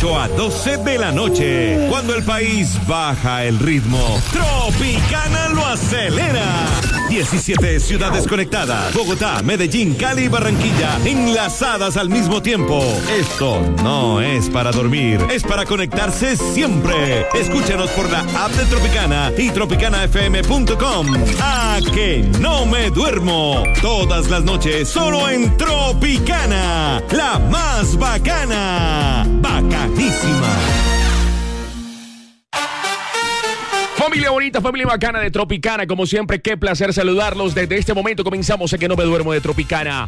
8 a 12 de la noche. Cuando el país baja el ritmo, Tropicana lo acelera. 17 ciudades conectadas. Bogotá, Medellín, Cali y Barranquilla enlazadas al mismo tiempo. Esto no es para dormir, es para conectarse siempre. Escúchanos por la app de Tropicana y tropicanafm.com. ¡Ah, que no me duermo! Todas las noches solo en Tropicana, la más bacana. Bacanísima. Familia bonita, familia bacana de Tropicana, como siempre, qué placer saludarlos. Desde este momento comenzamos a Que No Me Duermo de Tropicana.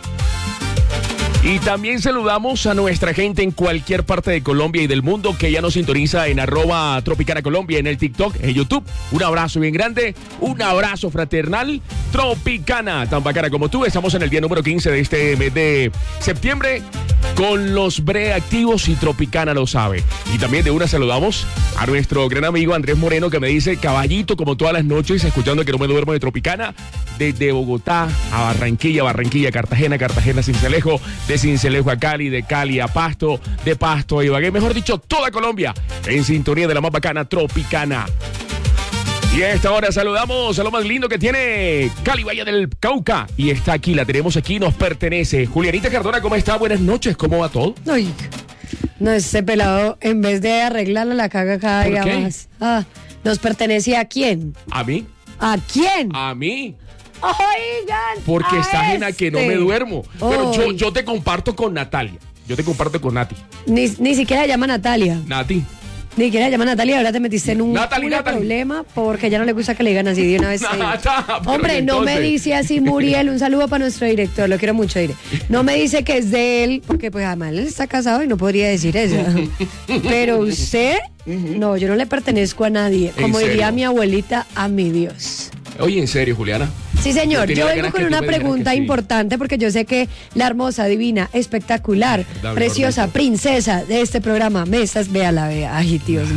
Y también saludamos a nuestra gente en cualquier parte de Colombia y del mundo que ya nos sintoniza en @Tropicana Colombia, en el TikTok, en YouTube. Un abrazo bien grande, un abrazo fraternal. Tropicana, tan bacana como tú. Estamos en el día número 15 de este mes de septiembre con los activos y Tropicana lo sabe. Y también de una saludamos a nuestro gran amigo Andrés Moreno, que me dice caballito como todas las noches, escuchando Que No Me Duermo de Tropicana, desde Bogotá a Barranquilla, Barranquilla, Cartagena, Cartagena, Sincelejo, de Sincelejo a Cali, de Cali a Pasto, de Pasto a Ibagué, mejor dicho, toda Colombia en sintonía de la más bacana Tropicana. Y a esta hora saludamos a lo más lindo que tiene Cali, Valle del Cauca. Y está aquí, la tenemos aquí, nos pertenece. Julianita Cardona, ¿cómo está? Buenas noches, ¿cómo va todo? Ay, no, ese pelado, en vez de arreglarla, la caga cada día más. ¿Nos pertenece a quién? ¿A mí? ¿A quién? ¿A mí? Oigan. Porque estás en A Que No Me Duermo. Pero yo te comparto con Natalia. Yo te comparto con Nati. Ni siquiera se llama Natalia. Nati. Ni siquiera se llama Natalia, ahora te metiste en un problema porque ya no le gusta que le digan así de una vez. Hombre, no me dice así Muriel, un saludo para nuestro director, lo quiero mucho, diré. No me dice que es de él, porque pues además él está casado y no podría decir eso. Pero usted, no, yo no le pertenezco a nadie. Como diría mi abuelita, a mi Dios. Oye, ¿en serio, Juliana? Sí, señor. Yo vengo con una pregunta importante porque yo sé que la hermosa, divina, espectacular, preciosa, princesa de este programa, véala. Ay, Dios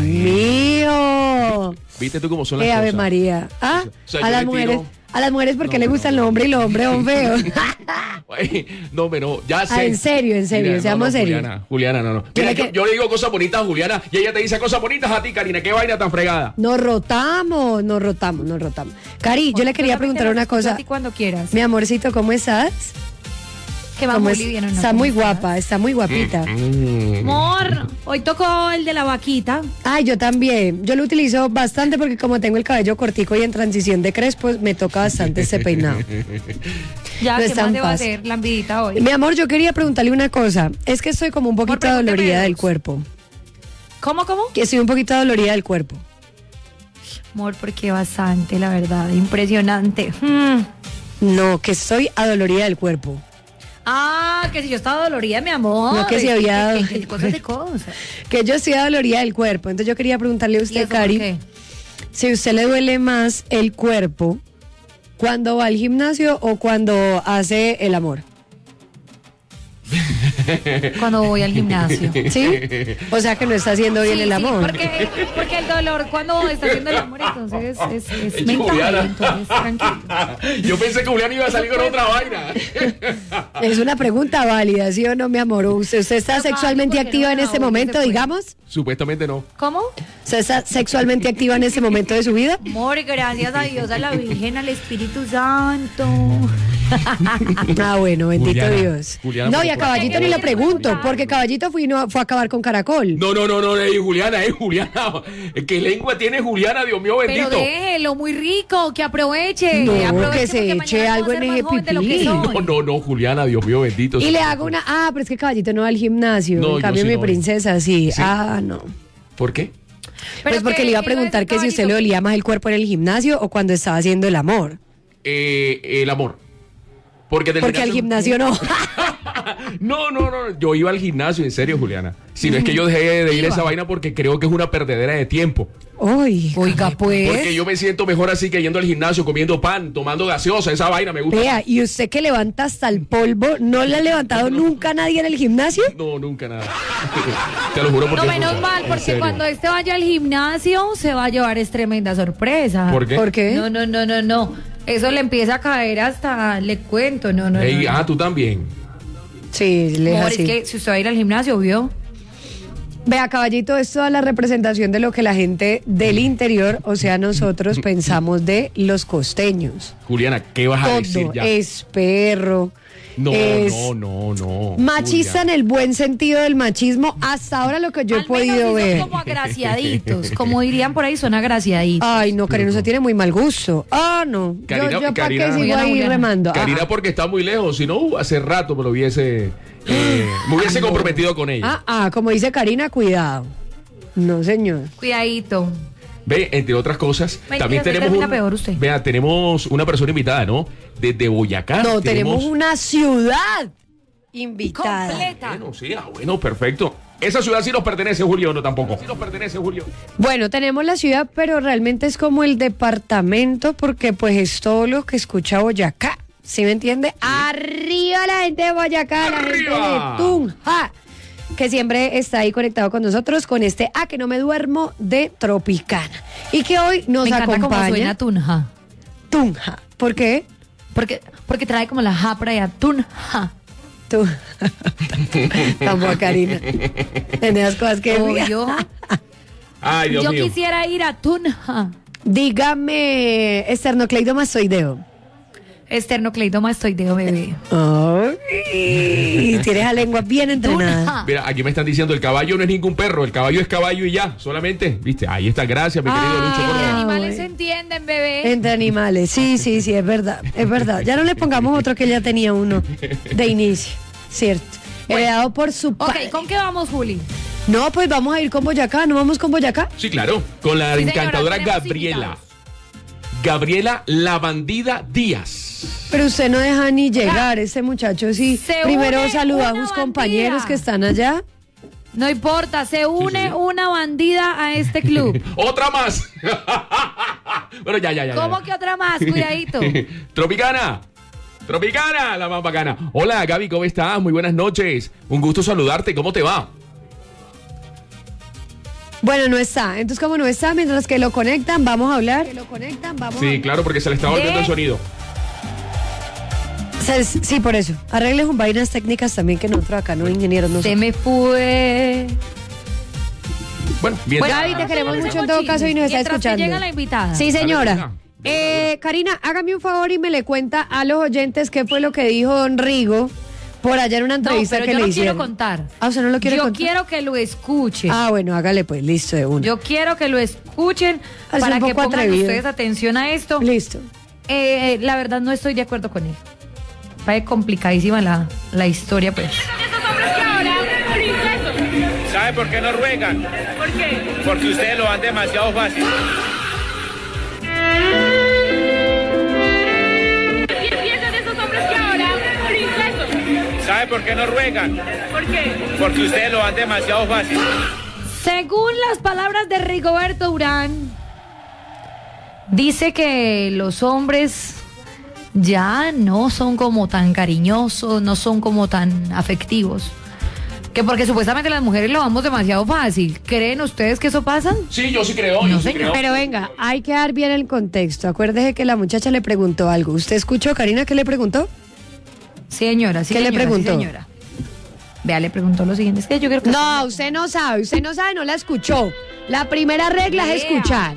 mío. ¿Viste tú cómo son las cosas? Ave María. Ah, o sea, a las mujeres porque le gusta el hombre y los hombres son feos. No, pero ya sé. En serio, mira, seamos serios. Juliana, no. Mira, yo le digo cosas bonitas a Juliana y ella te dice cosas bonitas a ti, Karina. Qué vaina tan fregada. Nos rotamos. Cari, yo le quería preguntar una cosa. Cuando quieras. Mi amorcito, ¿cómo estás? Que va muy bien, ¿no? Está muy guapa, está muy guapita. Amor, hoy tocó el de la vaquita. Ay, yo también. Yo lo utilizo bastante porque como tengo el cabello cortico y en transición de crespo, me toca bastante ese peinado. Ya, ¿qué más debo hacer? Lambidita hoy. Mi amor, yo quería preguntarle una cosa. Es que estoy como un poquito dolorida del cuerpo. ¿Cómo? Que estoy un poquito dolorida del cuerpo. Amor, porque bastante, la verdad, impresionante. No, que estoy adolorida del cuerpo. Ah, que si yo estaba dolorida, mi amor. No, que si había... cosas. Que yo estoy dolorida del cuerpo. Entonces yo quería preguntarle a usted, Cari, si a usted le duele más el cuerpo cuando va al gimnasio o cuando hace el amor. Cuando voy al gimnasio. ¿Sí? O sea que no está haciendo bien el amor. Porque el dolor cuando está haciendo el amor entonces es mental, entonces tranquilo. Yo pensé que Julián iba a salir con otra vaina. Es una pregunta válida, ¿sí o no, mi amor? ¿Usted está sexualmente activa en este momento, digamos? Supuestamente no. ¿Cómo? ¿Usted está sexualmente activa en este momento de su vida? Amor, gracias a Dios, a la Virgen, al Espíritu Santo. Ah, bueno, bendito Juliana, Dios. Juliana, no, y a Caballito ni le pregunto, porque Caballito fue a acabar con Caracol. No, Juliana, ¿qué lengua tiene Juliana, Dios mío bendito? Pero déjelo, muy rico, que aproveche. No, que se eche algo en ese pipí. No, Juliana, Dios mío bendito. Y le hago una, pero es que Caballito no va al gimnasio, en cambio mi princesa sí. No. ¿Por qué? Pues porque le iba a preguntar que si usted le dolía más el cuerpo en el gimnasio o cuando estaba haciendo el amor. El amor. Porque al gimnasio no. No, yo iba al gimnasio, en serio, Juliana. Si no es que yo dejé de ir a esa vaina porque creo que es una perdedera de tiempo. Oiga, pues. Porque yo me siento mejor así que yendo al gimnasio, comiendo pan, tomando gaseosa, esa vaina me gusta. Vea, ¿y usted que levanta hasta el polvo, no le ha levantado nunca a nadie en el gimnasio? No, nunca nada. Te lo juro porque... No, menos mal, porque cuando vaya al gimnasio se va a llevar tremenda sorpresa. ¿Por qué? ¿Por qué? No. Eso le empieza a caer hasta, le cuento, no. Tú también. Sí, Amor, es que si usted va a ir al gimnasio, ¿vio? Vea, caballito, es toda la representación de lo que la gente del interior, o sea, nosotros pensamos de los costeños. Juliana, ¿qué vas a decir ya? Es perro. No. Machista, Juliana, en el buen sentido del machismo, hasta ahora lo que yo he podido ver. Son como agraciaditos, como dirían por ahí, son agraciaditos. Ay, no, Karina, usted tiene muy mal gusto. Ah, no. Karina, yo Karina, ¿para qué sigo ahí remando? Karina, porque está muy lejos, si no, hace rato me lo hubiese... me hubiese comprometido con ella. Como dice Karina, cuidado. No, señor. Cuidadito. Ve, entre otras cosas, también tenemos una persona invitada, ¿no? Desde Boyacá. No, tenemos una ciudad invitada. Completa. Bueno, sí, bueno, perfecto. Esa ciudad sí nos pertenece, Julio, no tampoco. Sí nos pertenece, Julio. Bueno, tenemos la ciudad, pero realmente es como el departamento, porque pues es todo lo que escucha Boyacá. ¿Sí me entiende? ¿Sí? Arriba la gente de Boyacá, la gente de Tunja, que siempre está ahí conectado con nosotros con este A que no me duermo de Tropicana. Y que hoy nos acompaña. Me encanta cómo suena Tunja. Tunja. ¿Por qué? Porque trae como la ja para allá. Tunja. Tampoco, Karina. En esas cosas que... Obvio. Ay, Dios mío. Yo quisiera ir a Tunja. Dígame, esternocleidomastoideo. Esternocleidomastoideo, bebé. Ay, tienes la lengua bien entrenada. Mira, aquí me están diciendo, el caballo no es ningún perro, el caballo es caballo y ya, solamente, viste, ahí está, gracias, mi querido Lucho. Entre animales se entienden, bebé. Entre animales, sí, es verdad, Ya no le pongamos otro que ya tenía uno de inicio, cierto. Heredado por su padre. Ok, ¿con qué vamos, Juli? No, pues vamos a ir con Boyacá, ¿no vamos con Boyacá? Sí, claro, con la encantadora señora, Gabriela. Gabriela La Bandida Díaz. Pero usted no deja ni llegar, ese muchacho sí. Primero saluda a sus compañeros que están allá. No importa, se une una bandida a este club. ¡Otra más! Bueno, ya. ¿Cómo que otra más? Cuidadito. Tropicana, la más bacana. Hola, Gaby, ¿cómo estás? Muy buenas noches. Un gusto saludarte, ¿cómo te va? Bueno, no está. Entonces, como no está, mientras que lo conectan, vamos a hablar. Sí, claro, porque se le está volviendo el sonido. Sí, por eso. Arregles un vainas técnicas también, que nosotros acá no ingenieros no se me fue. Bueno, bien. Bueno, Gaby, te queremos mucho en todo caso y nos está escuchando. Llega la invitada. Sí, señora. Karina, hágame un favor y me le cuenta a los oyentes qué fue lo que dijo don Rigo por allá en una entrevista que le hicieron. Yo no quiero contar. ¿Usted no lo quiere contar? Yo quiero que lo escuchen. Bueno, hágale pues, listo, de una. Yo quiero que lo escuchen para que pongan ustedes atención a esto. Listo. La verdad no estoy de acuerdo con él. Parece complicadísima la historia, pues. ¿Sabe por qué no ruegan? ¿Por qué? Porque ustedes lo van demasiado fácil. ¿Qué piensan de esos hombres que ahora, princesos? ¿Sabe por qué no ruegan? ¿Por qué? Porque ustedes lo van demasiado fácil. Según las palabras de Rigoberto Urán, dice que los hombres ya no son como tan cariñosos, no son como tan afectivos. Que porque supuestamente las mujeres lo vamos demasiado fácil. ¿Creen ustedes que eso pasa? Sí, yo sí creo, creo. Pero venga, hay que dar bien el contexto. Acuérdese que la muchacha le preguntó algo. ¿Usted escuchó, Karina, qué le preguntó? Señora, sí. ¿Qué le preguntó? Sí, señora. Vea, le preguntó lo siguiente. Es que yo creo que... No, usted no sabe, no la escuchó. La primera regla es escuchar.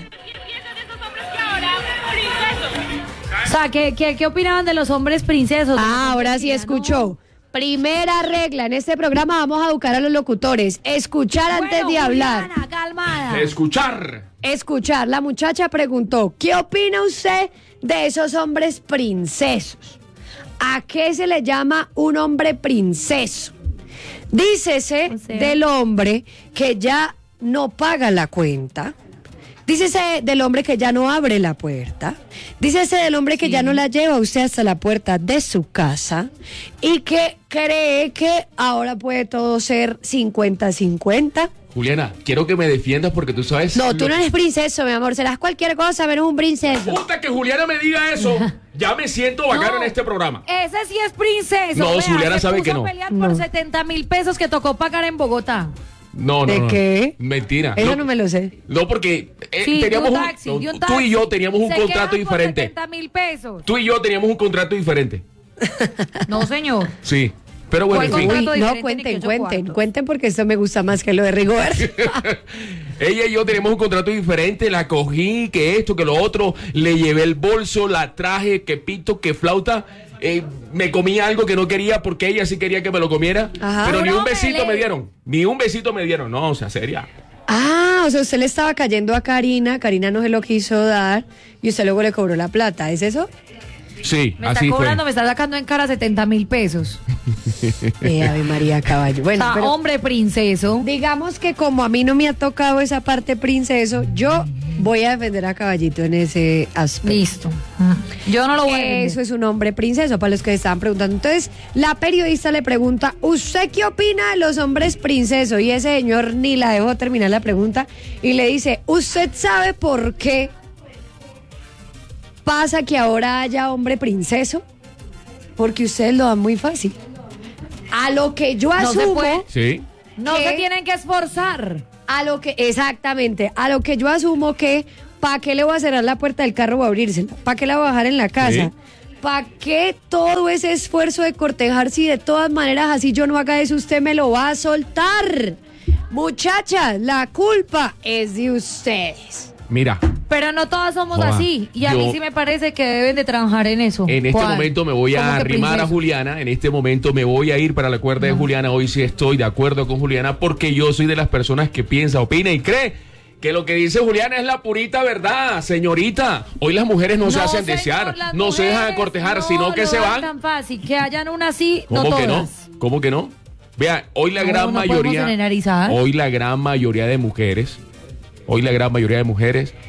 O sea, ¿qué opinaban de los hombres princesos? Ahora sí escuchó. Primera regla, en este programa vamos a educar a los locutores. Escuchar antes de hablar. Juliana, calmada. Escuchar. La muchacha preguntó, ¿qué opina usted de esos hombres princesos? ¿A qué se le llama un hombre princeso? Dícese del hombre que ya no paga la cuenta. Dícese del hombre que ya no abre la puerta. Dícese del hombre que ya no la lleva usted hasta la puerta de su casa y que cree que ahora puede todo ser 50-50. Juliana, quiero que me defiendas porque tú sabes... No, tú no eres princeso, mi amor. Serás cualquier cosa, menos un princeso. Puta, que Juliana me diga eso. Ya me siento bacano en este programa. Ese sí es princeso. No, Juliana sabe que no. Se puso a pelear por 70,000 pesos que tocó pagar en Bogotá. No. ¿De qué? Mentira. Eso no me lo sé. No, porque teníamos tú y yo teníamos un contrato diferente. 70,000 pesos. Tú y yo teníamos un contrato diferente. No, señor. Sí. Pero bueno, en fin. No, cuenten porque esto me gusta más que lo de Rigoberto. Ella y yo tenemos un contrato diferente, la cogí, que esto, que lo otro, le llevé el bolso, la traje, que pito, que flauta, me comí algo que no quería porque ella sí quería que me lo comiera, pero ni un besito me dieron, no, o sea, seria. O sea, usted le estaba cayendo a Karina no se lo quiso dar y usted luego le cobró la plata, ¿es eso? Sí, me está cobrando, me está sacando en cara 70,000 pesos. Ave María Caballo. Bueno, pero hombre princeso. Digamos que como a mí no me ha tocado esa parte princeso, yo voy a defender a Caballito en ese aspecto. Listo. Yo no lo voy a defender. Eso es un hombre princeso, para los que estaban preguntando. Entonces, la periodista le pregunta, ¿usted qué opina de los hombres princesos? Y ese señor ni la dejó terminar la pregunta y le dice, ¿usted sabe por qué pasa que ahora haya hombre princeso? Porque ustedes lo dan muy fácil. A lo que yo asumo, no se tienen que esforzar. Exactamente, a lo que yo asumo que ¿para qué le voy a cerrar la puerta del carro o abrírsela? ¿Para qué la voy a bajar en la casa? ¿Para qué todo ese esfuerzo de cortejar si de todas maneras así yo no haga eso, usted me lo va a soltar? Muchachas, la culpa es de ustedes. Mira. Pero no todas somos así. Y a mí sí me parece que deben de trabajar en eso. En este momento me voy a arrimar a Juliana. En este momento me voy a ir para la cuerda de Juliana. Hoy sí estoy de acuerdo con Juliana porque yo soy de las personas que piensa, opina y cree que lo que dice Juliana es la purita verdad, señorita. Hoy las mujeres no se hacen desear, no se dejan cortejar, sino que se van. No es tan fácil, que hayan una así, no ¿Cómo todas. que no? ¿Cómo que no? Vea, hoy la gran mayoría de mujeres